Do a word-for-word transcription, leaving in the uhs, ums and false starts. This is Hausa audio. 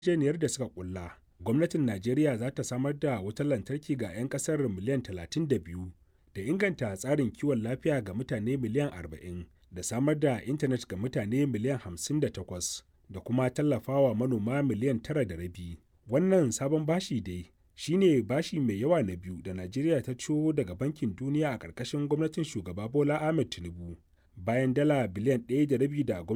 yarjejeniyar da suka kulla, gwamnatin Najeriya za ta samar da wutar lantarki ga 'yan ƙasar miliyan talatin da biyu da inganta tsarin kiwon lafiya ga mutane miliyan arba'in da samar da intanet ga mutane miliyan hamsin da takwas da kuma tallafawa manoma miliyan tara da rabi. Wannan sabon bashi dai shi ne bashi mai yawa na biyu da Najeriya ta ciwo daga Bankin Duniya a ƙarƙashin gwamnatin Shugaba Bola Ahmed Tinubu, bayan dala biliyan ɗaya da rabi da gwamnati